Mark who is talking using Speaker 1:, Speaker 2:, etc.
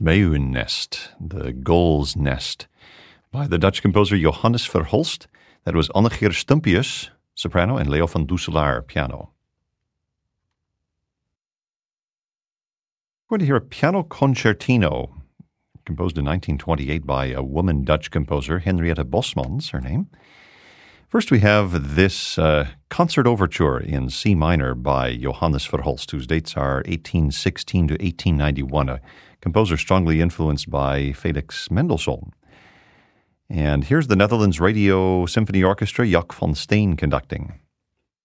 Speaker 1: Meeuwennest, the gull's nest, by the Dutch composer Johannes Verhulst. That was Annegeer Stumpius, soprano, and Leo van Dusselaar, piano. We're going to hear a piano concertino, composed in 1928 by a woman Dutch composer, Henriette Bosmans, her name. First, we have this concert overture in C minor by Johannes Verhulst, whose dates are 1816 to 1891, a composer strongly influenced by Felix Mendelssohn. And here's the Netherlands Radio Symphony Orchestra, Jac van Steen conducting.